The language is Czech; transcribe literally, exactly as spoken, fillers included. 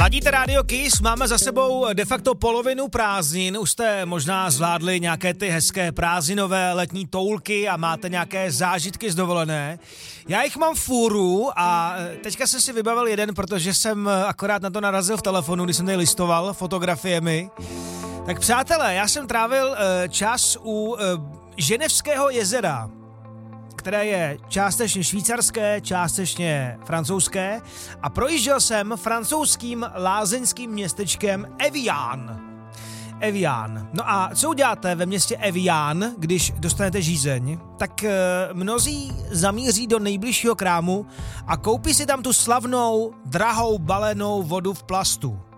Ladíte Radio Kiss, máme za sebou de facto polovinu prázdnin, už jste možná zvládli nějaké ty hezké prázdninové letní toulky a máte nějaké zážitky z dovolené. Já jich mám fůru a teďka jsem si vybavil jeden, protože jsem akorát na to narazil v telefonu, když jsem tady listoval fotografiemi. Tak přátelé, já jsem trávil čas u Ženevského jezera, které je částečně švýcarské, částečně francouzské, a projížděl jsem francouzským lázeňským městečkem Evian. Evian. No a co uděláte ve městě Evian, když dostanete žízeň? Tak e, mnozí zamíří do nejbližšího krámu a koupí si tam tu slavnou, drahou balenou vodu v plastu.